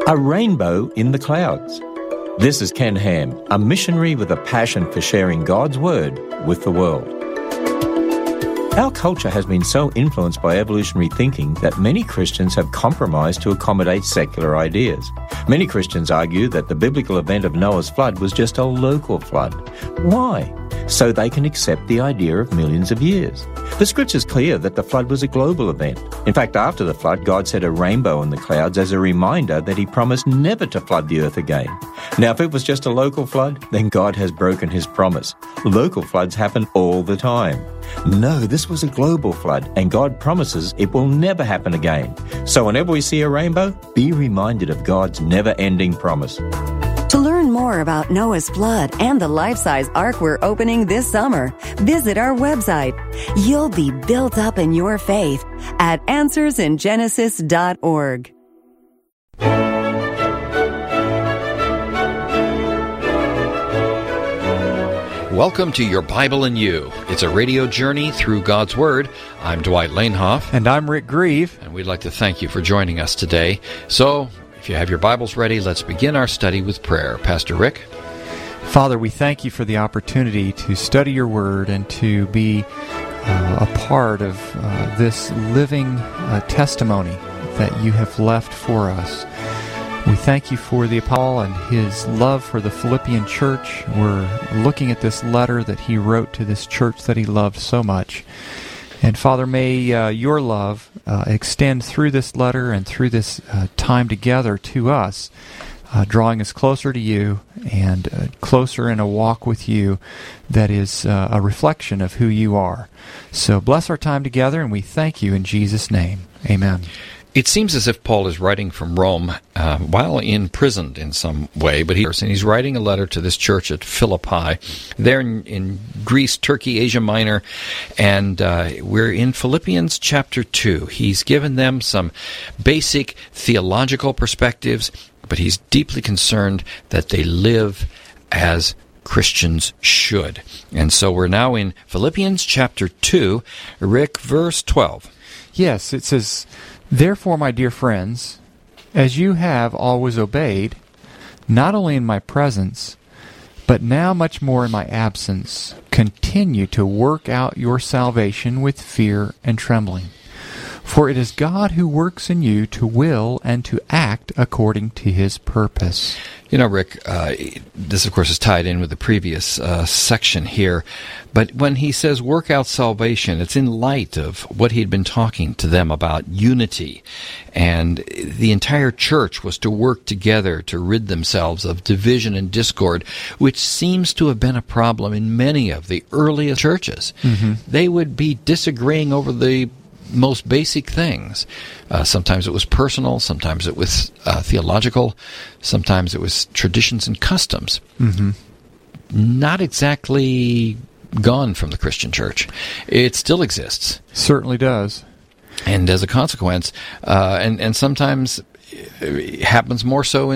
A rainbow in the clouds. This is Ken Ham, a missionary with a passion for sharing God's Word with the world. Our culture has been so influenced by evolutionary thinking that many Christians have compromised to accommodate secular ideas. Many Christians argue that the biblical event of Noah's flood was just a local flood. Why? So they can accept the idea of millions of years. The scripture is clear that the flood was a global event. In fact, after the flood, God set a rainbow in the clouds as a reminder that He promised never to flood the earth again. Now, if it was just a local flood, then God has broken His promise. Local floods happen all the time. No, this was a global flood, and God promises it will never happen again. So whenever we see a rainbow, be reminded of God's never-ending promise. To learn more about Noah's flood and the life-size ark we're opening this summer, visit our website. You'll be built up in your faith at AnswersInGenesis.org. Welcome to Your Bible and You. It's a radio journey through God's Word. I'm Dwight Lanehoff. And I'm Rick Grieve. And we'd like to thank you for joining us today. So, if you have your Bibles ready, let's begin our study with prayer. Pastor Rick? Father, we thank you for the opportunity to study your Word and to be a part of this living testimony that you have left for us. We thank you for the Apostle and his love for the Philippian church. We're looking at this letter that he wrote to this church that he loved so much. And Father, may your love extend through this letter and through this time together to us, drawing us closer to you and closer in a walk with you that is a reflection of who you are. So bless our time together, and we thank you in Jesus' name. Amen. It seems as if Paul is writing from Rome while imprisoned in some way, but he's writing a letter to this church at Philippi. They're in Greece, Turkey, Asia Minor, and we're in Philippians chapter 2. He's given them some basic theological perspectives, but he's deeply concerned that they live as Christians should. And so we're now in Philippians chapter 2, Rick, verse 12. Yes, it says, "Therefore, my dear friends, as you have always obeyed, not only in my presence, but now much more in my absence, continue to work out your salvation with fear and trembling. For it is God who works in you to will and to act according to His purpose." You know, Rick, this, of course, is tied in with the previous section here. But when he says work out salvation, it's in light of what he'd been talking to them about unity. And the entire church was to work together to rid themselves of division and discord, which seems to have been a problem in many of the earliest churches. Mm-hmm. They would be disagreeing over the most basic things. Sometimes it was personal, sometimes it was theological, sometimes it was traditions and customs. Mm-hmm. Not exactly gone from the Christian church. It still exists. Certainly does. And as a consequence, and sometimes it happens more so in